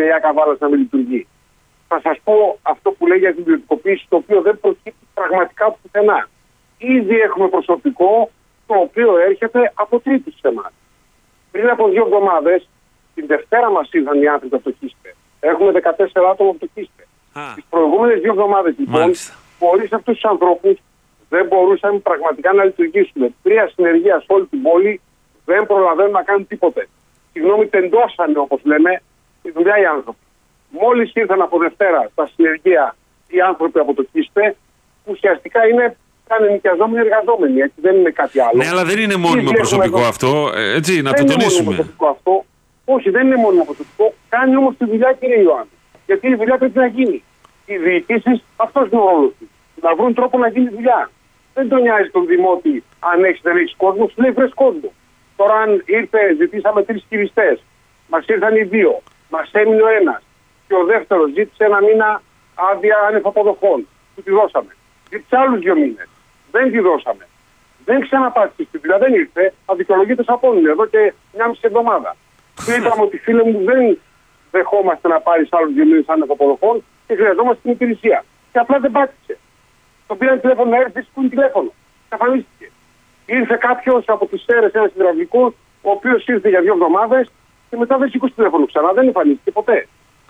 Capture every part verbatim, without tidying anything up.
ΔΕΙΑ Καβάλας να μην λειτουργεί. Θα σας πω αυτό που λέει για την ιδιωτικοποίηση, το οποίο δεν προκύπτει πραγματικά πουθενά. Ήδη έχουμε προσωπικό το οποίο έρχεται από τρίτους σε εμάς. Πριν από δύο εβδομάδες, την Δευτέρα μας ήρθαν οι άνθρωποι από το ΚΙΣΠΕ. Έχουμε δεκατέσσερα άτομα από το ΚΙΣΠΕ. Τις προηγούμενες δύο εβδομάδες λοιπόν, χωρίς αυτούς τους ανθρώπους, δεν μπορούσαμε πραγματικά να λειτουργήσουμε. Τρία συνεργεία σε όλη την πόλη δεν προλαβαίνουν να κάνουν τίποτε. Συγγνώμη, τεντώσανε όπως λέμε τη δουλειά οι άνθρωποι. Μόλις ήρθαν από Δευτέρα τα συνεργεία οι άνθρωποι από το ΚΙΣΠΕ, που ουσιαστικά είναι νοικιαζόμενοι εργαζόμενοι, έτσι, δεν είναι κάτι άλλο. Ναι, αλλά δεν είναι μόνιμο προσωπικό εδώ. Αυτό, έτσι, να δεν το τονίσουμε. Είναι προσωπικό αυτό. Όχι, δεν είναι μόνιμο προσωπικό. Κάνει όμως τη δουλειά, κύριε Ιωάννη. Γιατί η δουλειά πρέπει να γίνει. Οι διοικήσεις, αυτός είναι ο ρόλος τους. Να βρουν τρόπο να γίνει δουλειά. Δεν τον νοιάζει τον δημότη αν έχει δεν έχει κόσμο, σου λέει βρες κόσμο. Τώρα, αν ήρθε, ζητήσαμε τρεις χειριστές, μας ήρθαν οι δύο, μας έμεινε ο ένας. Και ο δεύτερος ζήτησε ένα μήνα άδεια ανεφαποδοχών. Του τη δώσαμε. Ζήτησε άλλους δύο μήνες. Δεν τη δώσαμε. Δεν ξαναπάτησε στη δουλειά, δεν ήρθε. Αδικαιολογείται σαν απόνοι εδώ και μια μισή εβδομάδα. Του είπαμε ότι φίλε μου δεν δεχόμαστε να πάρει άλλους δύο μήνες ανεφαποδοχών και χρειαζόμαστε την υπηρεσία. Και απλά δεν πάτησε. Τον πήραν τηλέφωνο να έρθει, σηκώνει τηλέφωνο. Καθανίστηκε. Ήρθε κάποιος από τις ΣΕΡΕΣ, ένας υδραυλικός, ο οποίος ήρθε για δύο εβδομάδες και μετά δεν σηκώσει τηλέφωνο ξανά. Δεν εμφανίστηκε ποτέ.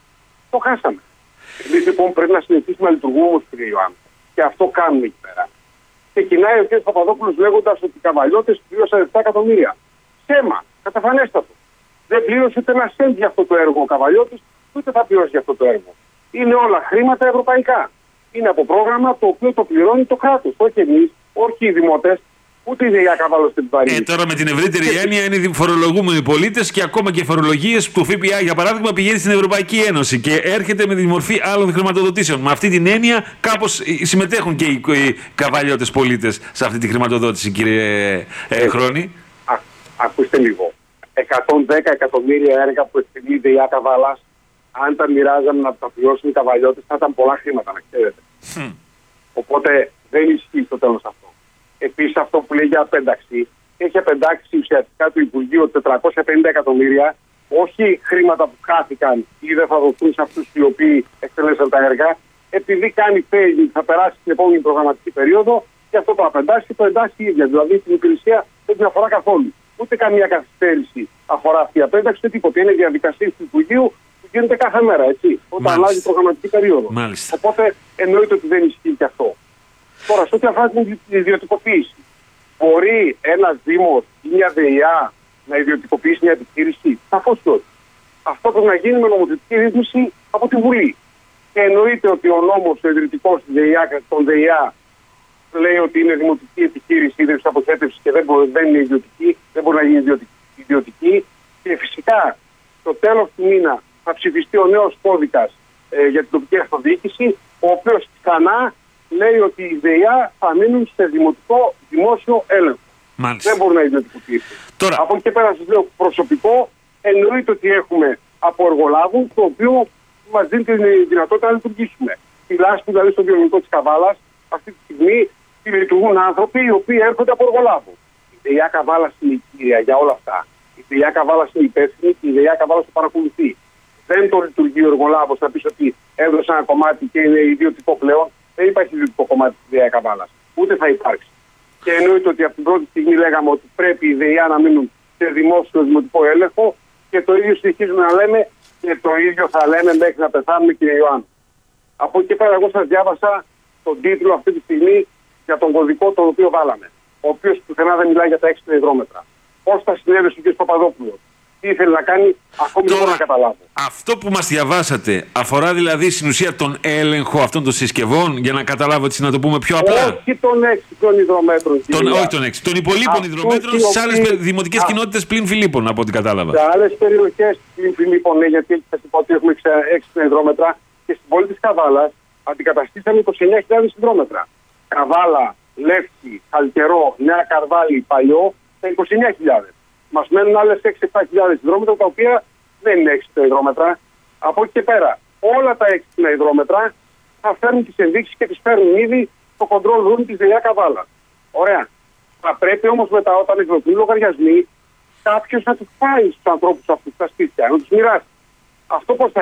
Το χάσαμε. Εμείς λοιπόν πρέπει να συνεχίσουμε να λειτουργούμε όμως, κύριε Ιωάννη. Και αυτό κάνουμε εκεί πέρα. Ξεκινάει ο κ. Παπαδόπουλος λέγοντας ότι οι Καβαλιώτες πλήρωσαν επτά εκατομμύρια. Ψέμα, καταφανέστατο. Δεν πλήρωσε ούτε ένα σέντ για αυτό το έργο ο Καβαλιώτης, ούτε θα πληρώσει για αυτό το έργο. Είναι όλα χρήματα ευρωπαϊκά. Είναι από πρόγραμμα το οποίο το πληρώνει το κράτος. Όχι εμείς, όχι οι δημότες, ούτε η ΔΕΙΑ Καβάλος στην επιβαρύνση. Ε, τώρα με την ευρύτερη έννοια είναι οι φορολογούμενοι πολίτες και ακόμα και φορολογίες του ΦΠΑ για παράδειγμα πηγαίνει στην Ευρωπαϊκή Ένωση και έρχεται με τη μορφή άλλων χρηματοδοτήσεων. Με αυτή την έννοια κάπως συμμετέχουν και οι, οι Καβαλιώτες πολίτες σε αυτή τη χρηματοδότηση, κύριε ε, Χρόνη. Α, ακούστε λίγο. εκατόν δέκα εκατομμύρια έργα που εκτελεί η ΔΕΙΑ Καβάλας, αν τα μοιράζαμε να τα πληρώσουν οι Καβαλιώτες, θα ήταν πολλά χρήματα, να ξέρετε. Mm. Οπότε δεν ισχύει στο τέλος αυτό. Επίσης, αυτό που λέει για απένταξη, έχει απεντάξει ουσιαστικά το Υπουργείο τετρακόσια πενήντα εκατομμύρια, όχι χρήματα που χάθηκαν ή δεν θα δοθούν σε αυτούς οι οποίοι εκτελέσαν τα έργα, επειδή κάνει phasing, θα περάσει την επόμενη προγραμματική περίοδο και αυτό το απεντάξει το εντάξει η ίδια. Δηλαδή την υπηρεσία δεν την αφορά καθόλου. Ούτε καμία καθυστέρηση αφορά αυτή η απένταξη, ούτε τίποτα. Είναι διαδικασίες του Υπουργείου που γίνεται κάθε μέρα, έτσι, όταν αλλάζει η προγραμματική περίοδο. Μάλιστα. Οπότε εννοείται ότι δεν ισχύει και αυτό. Τώρα, σε ό,τι αφορά την ιδιωτικοποίηση, μπορεί ένας Δήμος ή μια ΔΕΙΑ να ιδιωτικοποιήσει μια επιχείρηση? Σαφώς και όχι. Αυτό πρέπει να γίνει με νομοθετική ρύθμιση από τη Βουλή. Και εννοείται ότι ο νόμος ο ιδρυτικός των ΔΕΙΑ λέει ότι είναι δημοτική επιχείρηση ίδρυψης αποθέτευσης και δεν, μπορεί, δεν είναι ιδιωτική, δεν μπορεί να γίνει ιδιωτική, ιδιωτική. Και φυσικά, στο τέλος του μήνα θα ψηφιστεί ο νέος κώδικας ε, για την τοπική αυτοδιοίκηση, ο οποίος ξανά λέει ότι οι ΔΕΙΑ θα μείνουν σε δημοτικό δημόσιο έλεγχο. Μάλιστα. Δεν μπορούν να ιδιωτικοποιήσουν. Τώρα, από εκεί και πέρα σας λέω προσωπικό, εννοείται ότι έχουμε από εργολάβους, το οποίο μας δίνει τη δυνατότητα να λειτουργήσουμε. Στη Λάσπη, δηλαδή στο βιομηχανικό της Καβάλας, αυτή τη στιγμή λειτουργούν άνθρωποι οι οποίοι έρχονται από εργολάβους. Η ΔΕΙΑ Καβάλας είναι η κύρια για όλα αυτά. Η ΔΕΙΑ Καβάλας είναι υπεύθυνη και η ΔΕΙΑ Καβάλας το παρακολουθεί. Δεν το λειτουργεί ο εργολάβος να πει ότι έδωσε ένα κομμάτι και είναι ιδιωτικό πλέον. Δεν υπάρχει ιδιωτικό κομμάτι της ΔΕΙΑ Καβάλας. Ούτε θα υπάρξει. Και εννοείται ότι από την πρώτη στιγμή λέγαμε ότι πρέπει οι ΔΕΙΑ να μείνουν σε δημόσιο δημοτικό έλεγχο και το ίδιο συνεχίζουμε να λέμε και το ίδιο θα λέμε μέχρι να πεθάνουμε, κύριε Ιωάννη. Από εκεί και πέρα, εγώ σας διάβασα τον τίτλο αυτή τη στιγμή για τον κωδικό τον οποίο βάλαμε. Ο οποίος πουθενά δεν μιλάει για τα έξι υδρόμετρα. Πώς θα συνέβησε ο κ. Παπαδόπουλος? Τι ήθελε να κάνει, ακόμη δεν μπορώ να καταλάβω. Αυτό που μας διαβάσατε αφορά δηλαδή στην ουσία τον έλεγχο αυτών των συσκευών, για να καταλάβω έτσι, να το πούμε πιο απλά. Όχι των έξι των υδρομέτρων. Τον, όχι των έξι. Των υπολείπων υδρομέτρων στις άλλες δημοτικές α... κοινότητες πλην Φιλίππων, από ό,τι κατάλαβα. Σε άλλες περιοχές πλην Φιλίππων, ναι, γιατί θα σας πω ότι έχουμε έξι υδρόμετρα και στην πόλη της Καβάλας αντικαταστήσαμε είκοσι εννέα χιλιάδες υδρόμετρα. Καβάλα, Λεύκη, Χαλκερό, Νέα Καρβάλη, Παλιό, τα είκοσι εννέα χιλιάδες. Μας μένουν άλλες έξι με επτά χιλιάδες υδρόμετρα, τα οποία δεν είναι έξι υδρόμετρα. Από εκεί και πέρα, όλα τα έξι υδρόμετρα θα φέρνουν τις ενδείξεις και τις φέρνουν ήδη στο control room της ΔΕΙΑ Καβάλα. Ωραία. Θα πρέπει όμως μετά, όταν εκδοθούν οι λογαριασμοί, κάποιος να τους πάει στους ανθρώπους αυτούς στα σπίτια, να τους μοιράσει. Αυτό πώς θα